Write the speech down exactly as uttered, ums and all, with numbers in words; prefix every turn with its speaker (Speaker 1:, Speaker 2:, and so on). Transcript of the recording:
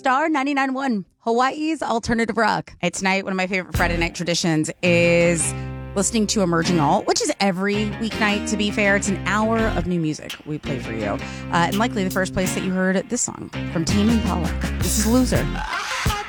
Speaker 1: Star ninety-nine point one, Hawaii's alternative rock. Hey, tonight, one of my favorite Friday night traditions is listening to Emerging Alt, which is every weeknight, to be fair. It's an hour of new music we play for you. Uh, and likely the first place that you heard this song from Tame Impala. This is Loser.